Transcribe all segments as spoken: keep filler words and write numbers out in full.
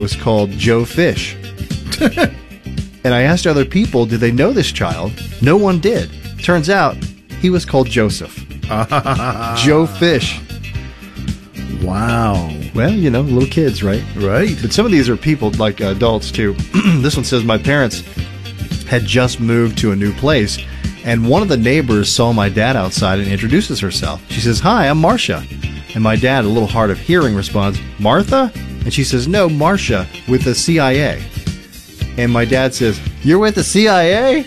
was called Joe Fish. And I asked other people, did they know this child? No one did. Turns out, he was called Joseph. Joe Fish. Wow. Well, you know, little kids, right? Right. But some of these are people, like adults, too. This one says, my parents had just moved to a new place, and one of the neighbors saw my dad outside and introduces herself. She says, hi, I'm Marcia. And my dad, a little hard of hearing, responds, Martha? And she says, no, Marcia, with the C I A. And my dad says, you're with the C I A?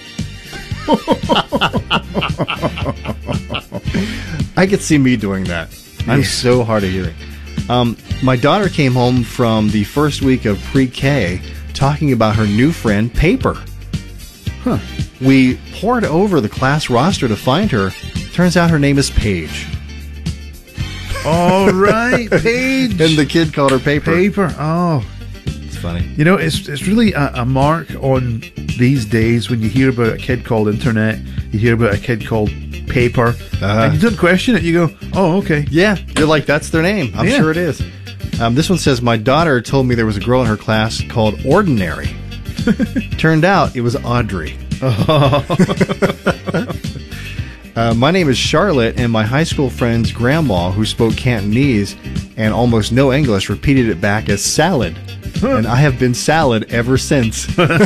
I could see me doing that. I'm yeah. so hard of hearing. Um, my daughter came home from the first week of pre-K talking about her new friend, Paper. Huh. We poured over the class roster to find her. Turns out her name is Paige. All right, Paige. And the kid called her Paper. Paper. Oh, it's funny. You know, it's it's really a, a mark on these days when you hear about a kid called Internet, you hear about a kid called Paper, uh-huh. and you don't question it. You go, oh, okay. Yeah, you're like, that's their name. I'm yeah. sure it is. Um, this one says, my daughter told me there was a girl in her class called Ordinary. Turned out it was Audrey. Oh. uh, my name is Charlotte, and my high school friend's grandma, who spoke Cantonese and almost no English, repeated it back as salad. Huh. And I have been salad ever since.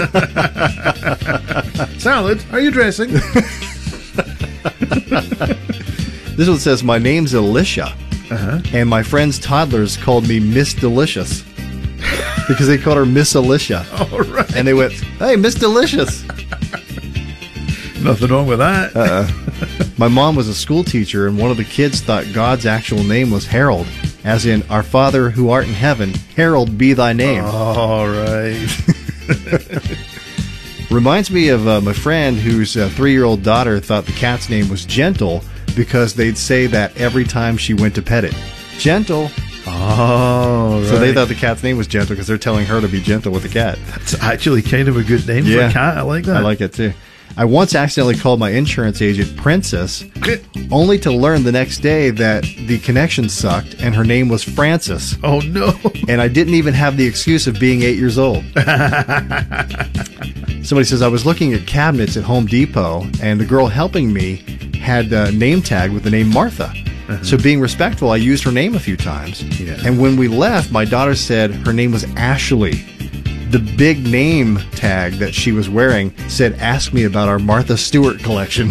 Salad? Are you dressing? This one says, my name's Alicia, uh-huh. and my friend's toddlers called me Miss Delicious because they called her Miss Alicia. All right. And they went, hey, Miss Delicious. Nothing wrong with that. Uh-uh. My mom was a school teacher, and one of the kids thought God's actual name was Harold, as in, our Father who art in heaven, Harold be thy name. All right. Reminds me of uh, my friend whose uh, three-year-old daughter thought the cat's name was Gentle because they'd say that every time she went to pet it. Gentle. Oh, right. So they thought the cat's name was Gentle because they're telling her to be gentle with the cat. That's actually kind of a good name yeah. for a cat. I like that. I like it, too. I once accidentally called my insurance agent Princess, only to learn the next day that the connection sucked and her name was Frances. Oh, no. And I didn't even have the excuse of being eight years old. Somebody says, I was looking at cabinets at Home Depot, and the girl helping me had a name tag with the name Martha. Uh-huh. So being respectful, I used her name a few times. Yeah. And when we left, my daughter said her name was Ashley. The big name tag that she was wearing said, ask me about our Martha Stewart collection.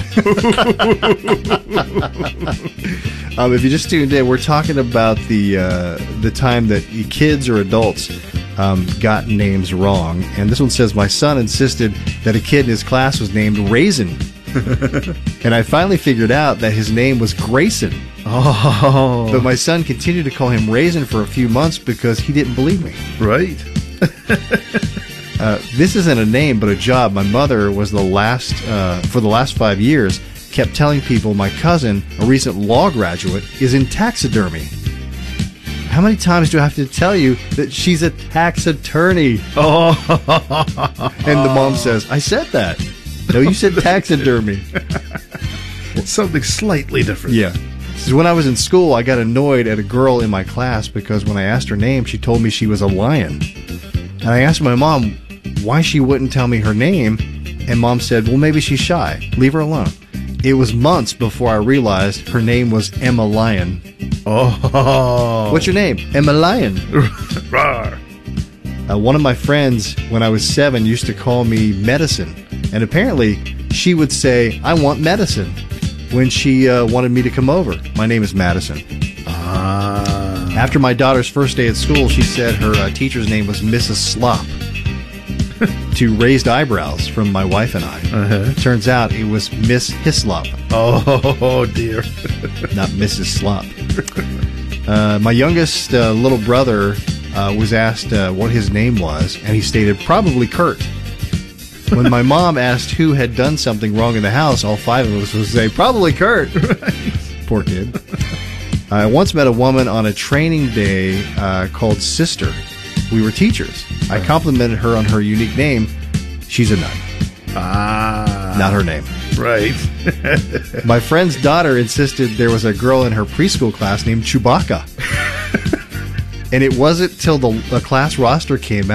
um, if you just tuned in, we're talking about the uh, the time that kids or adults um, got names wrong. And this one says, my son insisted that a kid in his class was named Raisin. And I finally figured out that his name was Grayson. Oh. But my son continued to call him Raisin for a few months because he didn't believe me. Right. uh, this isn't a name, but a job. My mother was the last, uh, for the last five years, kept telling people my cousin, a recent law graduate, is in taxidermy. How many times do I have to tell you that she's a tax attorney? Oh. And the mom says, I said that. No, you said taxidermy. Something slightly different. Yeah. So when I was in school, I got annoyed at a girl in my class because when I asked her name, she told me she was a lion. And I asked my mom why she wouldn't tell me her name, and Mom said, well, maybe she's shy. Leave her alone. It was months before I realized her name was Emma Lion. Oh. What's your name? Emma Lion. uh, one of my friends, when I was seven, used to call me Medicine. And apparently, she would say, I want medicine, when she uh, wanted me to come over. My name is Madison. Ah. After my daughter's first day at school, she said her uh, teacher's name was Missus Slop. To raised eyebrows from my wife and I. Uh-huh. Turns out it was Miss Hislop. Oh, dear. Not Missus Slop. Uh, my youngest uh, little brother uh, was asked uh, what his name was, and he stated, probably Kurt. When my mom asked who had done something wrong in the house, all five of us would say, probably Kurt. Right. Poor kid. I once met a woman on a training day uh, called Sister. We were teachers. I complimented her on her unique name. She's a nun. Ah. Not her name. Right. My friend's daughter insisted there was a girl in her preschool class named Chewbacca. And it wasn't till the, the class roster came